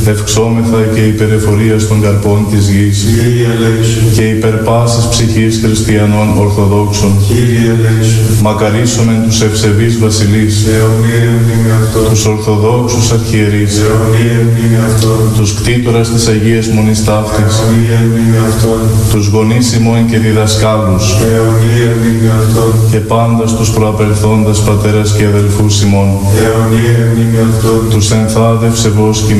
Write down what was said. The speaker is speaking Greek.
Ευξόμεθα και υπερεφορίας των καρπών της γης. Κύριε ελέησον. Και υπερ πάσης ψυχής χριστιανών Ορθοδόξων. Κύριε ελέησον. Μακαρίσομεν τους ευσεβείς βασιλείς. Αιωνία μνήμη αυτών. Τους Ορθοδόξους αρχιερείς. Αιωνία μνήμη αυτών. Τους κτήτορας της Αγίας Μονής Ταύτης. Αιωνία μνήμη αυτών. Τους γονείς ημών και διδασκάλους. Αιωνία μνήμη αυτών. Και πάντα στους προαπελθόντας πατέρας και αδελφούς ημών. Αιωνία μνήμη αυτών. Τους ενθάδευσε βόσκη